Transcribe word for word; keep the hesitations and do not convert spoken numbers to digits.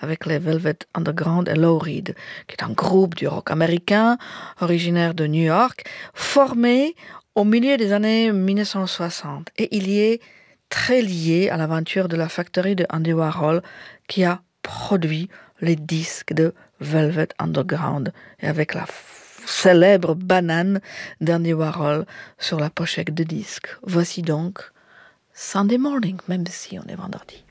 avec les Velvet Underground et Lou Reed, qui est un groupe du rock américain, originaire de New York, formé au milieu des années dix-neuf cent soixante. Et il y est très lié à l'aventure de la factory de Andy Warhol, qui a produit les disques de Velvet Underground, et avec la célèbre banane d'Andy Warhol sur la pochette de disque. Voici donc Sunday Morning, même si on est vendredi.